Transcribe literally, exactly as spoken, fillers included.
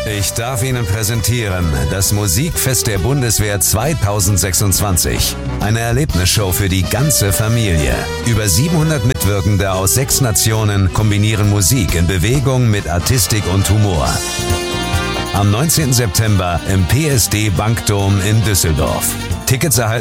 Ich darf Ihnen präsentieren das Musikfest der Bundeswehr zweitausendsechsundzwanzig. Eine Erlebnisshow für die ganze Familie. Über siebenhundert Mitwirkende aus sechs Nationen kombinieren Musik in Bewegung mit Artistik und Humor. Am neunzehnten September im P S D Bankdom in Düsseldorf. Tickets erhalten